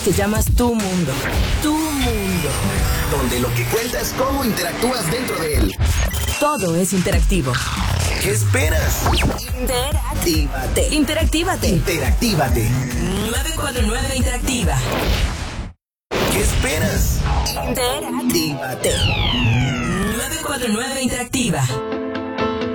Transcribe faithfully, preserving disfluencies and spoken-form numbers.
que llamas tu mundo. Tu mundo. Donde lo que cuenta es cómo interactúas dentro de él. Todo es interactivo. ¿Qué esperas? Interactívate. Interactívate. Interactívate. nueve cuatro nueve Interactiva. ¿Qué esperas? Interactívate. nueve cuatro nueve Interactiva.